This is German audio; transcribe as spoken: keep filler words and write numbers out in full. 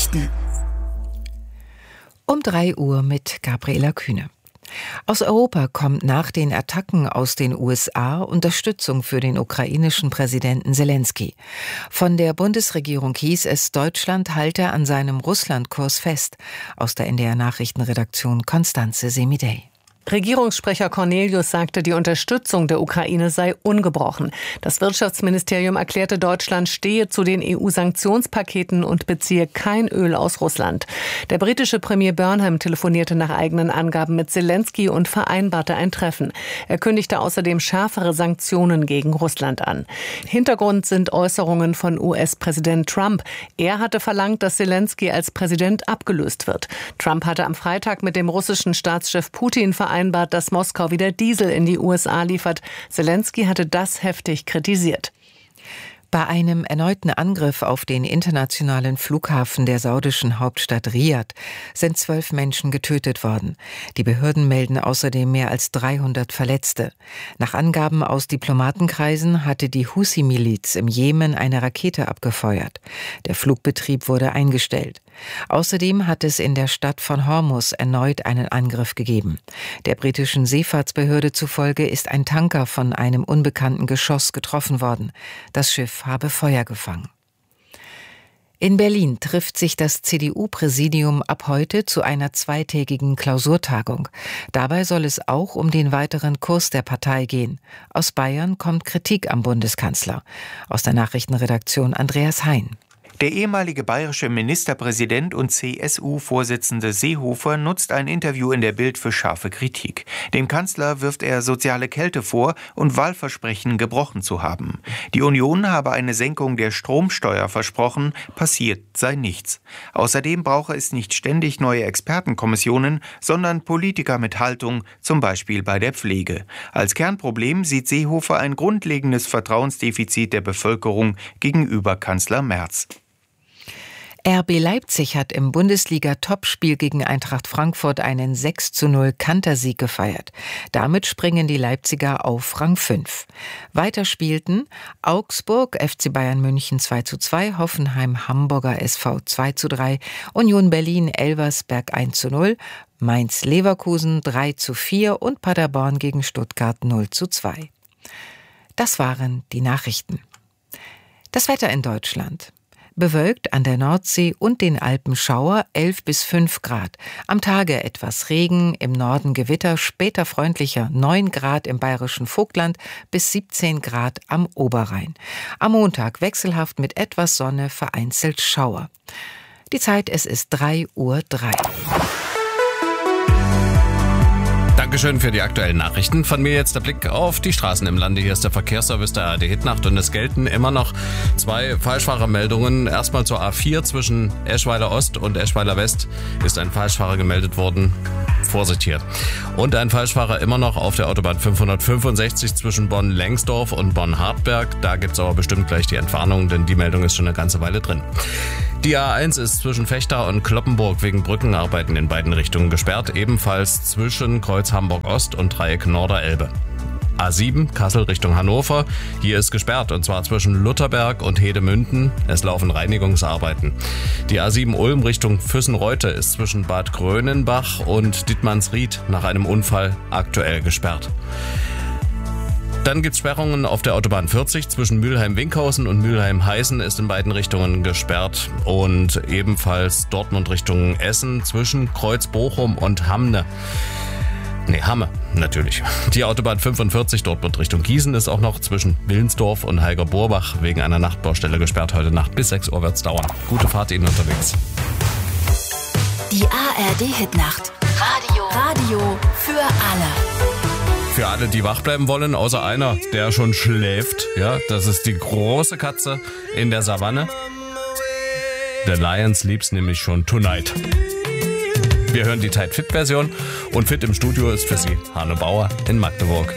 Nachrichten. Um drei Uhr mit Gabriela Kühne. Aus Europa kommt nach den Attacken aus den U S A Unterstützung für den ukrainischen Präsidenten Selenskyj. Von der Bundesregierung hieß es, Deutschland halte an seinem Russlandkurs fest. Aus der N D R-Nachrichtenredaktion Konstanze Semidey. Regierungssprecher Cornelius sagte, die Unterstützung der Ukraine sei ungebrochen. Das Wirtschaftsministerium erklärte, Deutschland stehe zu den E U-Sanktionspaketen und beziehe kein Öl aus Russland. Der britische Premier Burnham telefonierte nach eigenen Angaben mit Selenskyj und vereinbarte ein Treffen. Er kündigte außerdem schärfere Sanktionen gegen Russland an. Hintergrund sind Äußerungen von U S-Präsident Trump. Er hatte verlangt, dass Selenskyj als Präsident abgelöst wird. Trump hatte am Freitag mit dem russischen Staatschef Putin vereinbart, dass Moskau wieder Diesel in die U S A liefert. Selenskyj hatte das heftig kritisiert. Bei einem erneuten Angriff auf den internationalen Flughafen der saudischen Hauptstadt Riad sind zwölf Menschen getötet worden. Die Behörden melden außerdem mehr als dreihundert Verletzte. Nach Angaben aus Diplomatenkreisen hatte die Husi-Miliz im Jemen eine Rakete abgefeuert. Der Flugbetrieb wurde eingestellt. Außerdem hat es in der Stadt von Hormuz erneut einen Angriff gegeben. Der britischen Seefahrtsbehörde zufolge ist ein Tanker von einem unbekannten Geschoss getroffen worden. Das Schiff habe Feuer gefangen. In Berlin trifft sich das C D U-Präsidium ab heute zu einer zweitägigen Klausurtagung. Dabei soll es auch um den weiteren Kurs der Partei gehen. Aus Bayern kommt Kritik am Bundeskanzler. Aus der Nachrichtenredaktion Andreas Hein. Der ehemalige bayerische Ministerpräsident und C S U-Vorsitzende Seehofer nutzt ein Interview in der Bild für scharfe Kritik. Dem Kanzler wirft er soziale Kälte vor und Wahlversprechen gebrochen zu haben. Die Union habe eine Senkung der Stromsteuer versprochen, passiert sei nichts. Außerdem brauche es nicht ständig neue Expertenkommissionen, sondern Politiker mit Haltung, zum Beispiel bei der Pflege. Als Kernproblem sieht Seehofer ein grundlegendes Vertrauensdefizit der Bevölkerung gegenüber Kanzler Merz. R B Leipzig hat im Bundesliga-Topspiel gegen Eintracht Frankfurt einen sechs zu null Kantersieg gefeiert. Damit springen die Leipziger auf Rang fünf. Weiter spielten Augsburg, F C Bayern München zwei zu zwei, Hoffenheim Hamburger S V zwei zu drei, Union Berlin Elversberg eins zu null, Mainz Leverkusen drei zu vier und Paderborn gegen Stuttgart null zu zwei. Das waren die Nachrichten. Das Wetter in Deutschland. Bewölkt an der Nordsee und den Alpen Schauer, elf bis fünf Grad. Am Tage etwas Regen, im Norden Gewitter, später freundlicher neun Grad im bayerischen Vogtland bis siebzehn Grad am Oberrhein. Am Montag wechselhaft mit etwas Sonne, vereinzelt Schauer. Die Zeit, es ist drei Uhr drei. Dankeschön für die aktuellen Nachrichten. Von mir jetzt der Blick auf die Straßen im Lande. Hier ist der Verkehrsservice der A R D Hitnacht und es gelten immer noch zwei Falschfahrermeldungen. Erstmal zur A vier zwischen Eschweiler Ost und Eschweiler West ist ein Falschfahrer gemeldet worden. Vorsicht hier. Und ein Falschfahrer immer noch auf der Autobahn fünfhundertfünfundsechzig zwischen Bonn-Lengsdorf und Bonn-Hartberg. Da gibt es aber bestimmt gleich die Entwarnung, denn die Meldung ist schon eine ganze Weile drin. Die A eins ist zwischen Fechter und Kloppenburg wegen Brückenarbeiten in beiden Richtungen gesperrt, ebenfalls zwischen Kreuz Hamburg Ost und Dreieck Norderelbe. A sieben, Kassel Richtung Hannover. Hier ist gesperrt, und zwar zwischen Lutherberg und Hedemünden. Es laufen Reinigungsarbeiten. Die A sieben Ulm Richtung Füssenreute ist zwischen Bad Grönenbach und Dittmannsried nach einem Unfall aktuell gesperrt. Dann gibt es Sperrungen auf der Autobahn vierzig zwischen Mülheim-Winkhausen und Mülheim-Heißen ist in beiden Richtungen gesperrt und ebenfalls Dortmund Richtung Essen zwischen Kreuz-Bochum und Hamne. Nee, Hamme, natürlich. Die Autobahn fünfundvierzig Dortmund Richtung Gießen ist auch noch zwischen Willensdorf und Heiger-Borbach wegen einer Nachtbaustelle gesperrt. Heute Nacht bis sechs Uhr wird es dauern. Gute Fahrt Ihnen unterwegs. Die A R D-Hitnacht. Radio. Radio für alle. Für alle, die wach bleiben wollen, außer einer, der schon schläft. Ja, das ist die große Katze in der Savanne. The Lion sleeps nämlich schon tonight. Wir hören die Tide Fit Version und fit im Studio ist für Sie Hanne Bauer in Magdeburg.